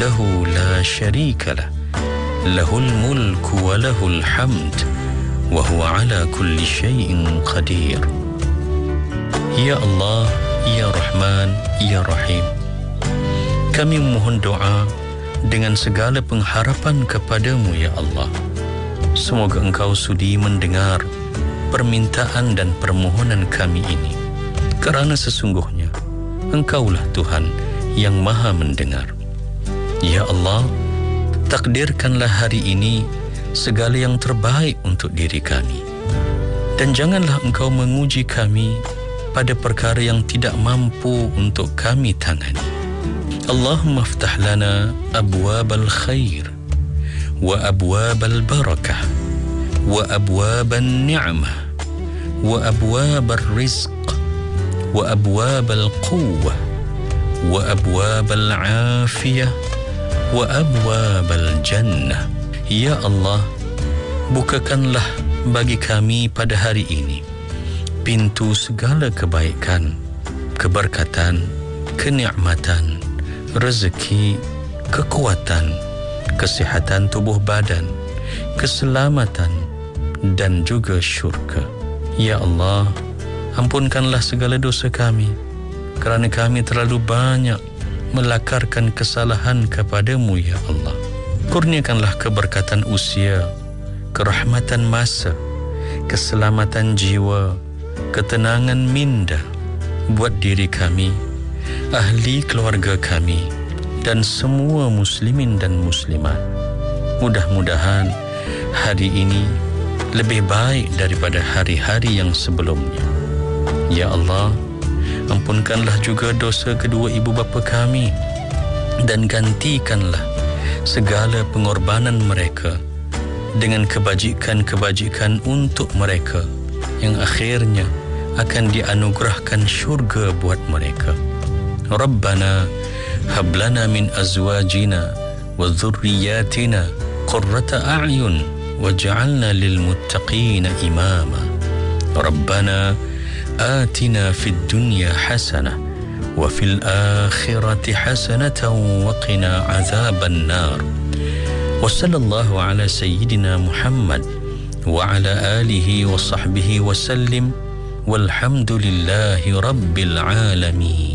wahdahu la syarika lah, lahul mulku wa lahul hamd wa huwa ala kulli syai'in qadir. Ya Allah, Ya Rahman, Ya Rahim, kami memohon doa dengan segala pengharapan kepadamu, Ya Allah. Semoga Engkau sudi mendengar permintaan dan permohonan kami ini, kerana sesungguhnya Engkaulah Tuhan yang Maha mendengar. Ya Allah, takdirkanlah hari ini segala yang terbaik untuk diri kami, dan janganlah Engkau menguji kami pada perkara yang tidak mampu untuk kami tangani. Allahumma aftah lana abwabal khair wa abwabal barakah wa abwabal ni'mah wa abwabal rizq wa abwabal quwwah wa abwabal afiyah wa abwabal jannah. Ya Allah, bukakanlah bagi kami pada hari ini pintu segala kebaikan, keberkatan, kenikmatan, rezeki, kekuatan, kesihatan tubuh badan, keselamatan dan juga syurga. Ya Allah, ampunkanlah segala dosa kami, kerana kami terlalu banyak melakarkan kesalahan kepadamu, Ya Allah. Kurniakanlah keberkatan usia, kerahmatan masa, keselamatan jiwa, ketenangan minda buat diri kami, ahli keluarga kami, dan semua muslimin dan muslimat. Mudah-mudahan hari ini lebih baik daripada hari-hari yang sebelumnya. Ya Allah, ampunkanlah juga dosa kedua ibu bapa kami, dan gantikanlah segala pengorbanan mereka dengan kebajikan-kebajikan untuk mereka yang akhirnya akan dianugerahkan syurga buat mereka. Rabbana hablana min azwajina wa dhurriyyatina qurrata a'yun waj'alna lil muttaqina imama. Rabbana atina fid dunya hasanah wa fil akhirati hasanatan wa qina azaban nar. Wa sallallahu ala sayyidina Muhammad wa ala alihi wa sahbihi wa sallim, walhamdulillahi rabbil alamin.